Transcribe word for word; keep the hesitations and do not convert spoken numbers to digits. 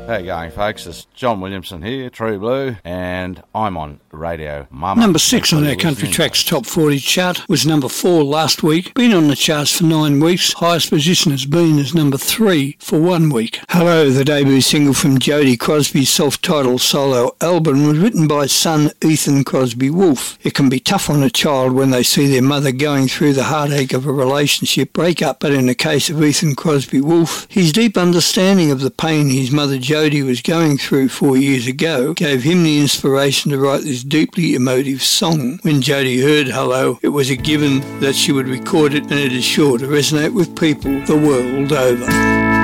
How you going, folks? It's John Williamson here, True Blue, and I'm on Radio Mama. Number six on our Country Tracks Top forty chart was number four last week. Been on the charts for nine weeks. Highest position has been as number three for one week. Hello, the debut single from Jodie Crosby's self-titled solo album, was written by son Ethan Crosby Wolfe. It can be tough on a child when they see their mother going through the heartache of a relationship breakup, but in the case of Ethan Crosby Wolfe, his deep understanding of the pain his mother Jodie was going through four years ago gave him the inspiration to write this deeply emotive song. When Jodie heard Hello, it was a given that she would record it, and it is sure to resonate with people the world over.